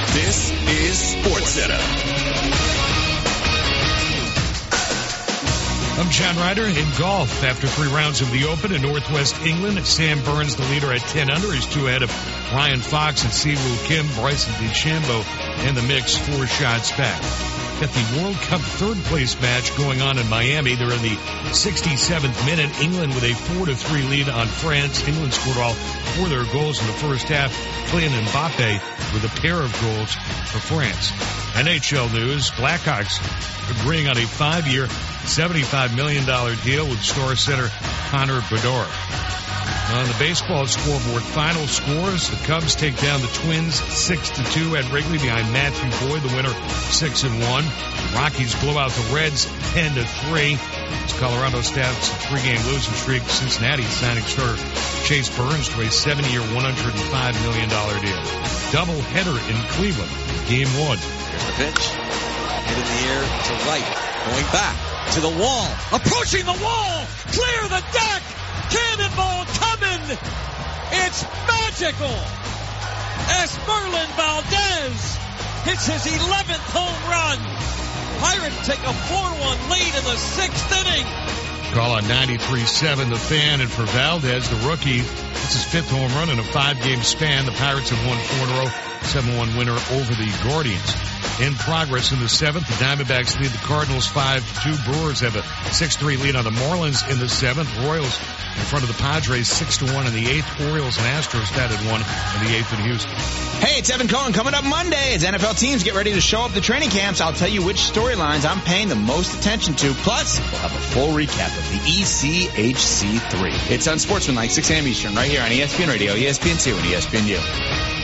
This is SportsCenter. I'm John Ryder. In golf, after 3 rounds of the Open in Northwest England, Sam Burns, the leader at 10 under, is 2 ahead of Ryan Fox and Siwoo Kim. Bryson DeChambeau in the mix, 4 shots back. Got the World Cup third-place match going on in Miami. They're in the 67th minute. England with a 4-3 lead on France. England scored all 4 of their goals in the first half. Kylian Mbappe with a pair of goals for France. NHL news, Blackhawks agreeing on a 5-year, $75 million deal with Star Center Connor Bedard. On the baseball scoreboard, final scores, the Cubs take down the Twins 6-2 at Wrigley behind Matthew Boyd, the winner 6-1. Rockies blow out the Reds 10-3. As Colorado stabs a 3-game losing streak, Cincinnati signing starter Chase Burns to a 7-year, $105 million deal. Doubleheader in Cleveland, Game 1. Here's the pitch. Hit in the air to right. Going back to the wall. Approaching the wall. Clear the deck. Cannonball coming. It's magical. Esmerlin Valdez hits his 11th home run. Pirates take a 4-1 lead in the 6th inning. Call on 93.7 The Fan, and for Valdez, the rookie, it's his 5th home run in a 5-game span. The Pirates have won 4 in a row, 7-1 winner over the Guardians. In progress in the 7th, the Diamondbacks lead the Cardinals 5-2. Brewers have a 6-3 lead on the Marlins in the 7th. Royals in front of the Padres 6-1 in the 8th. Orioles and Astros tied at 1 in the 8th in Houston. Hey, it's Evan Cohen. Coming up Monday as NFL teams get ready to show up to training camps, I'll tell you which storylines I'm paying the most attention to. Plus, we'll have a full recap of the ECHC3. It's Unsportsmanlike, 6 a.m. Eastern, right here on ESPN Radio, ESPN2, and ESPNU.